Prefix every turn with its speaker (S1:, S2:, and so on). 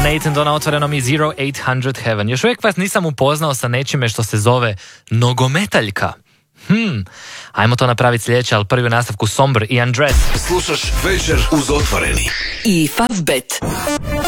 S1: Nathan Dawe na Otvorenom i 0800 Heaven. Još uvijek vas nisam upoznao sa nečime što se zove nogometaljka. Ajmo to napraviti sljedeće, ali prvi u nastavku Somber i Undress.
S2: Slušaš Večer uz Otvoreni.
S3: I Favbet.